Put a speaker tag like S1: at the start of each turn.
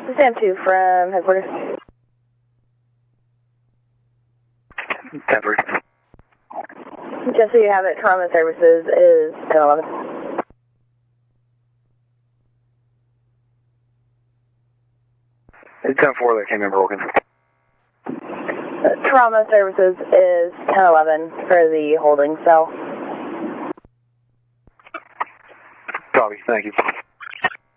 S1: Sam 2 from headquarters.
S2: 10-3.
S1: Just so you have it, trauma services is 1011.
S2: It's 10-4 that came in broken.
S1: Trauma services is 1011 for the holding cell.
S2: Copy, thank you.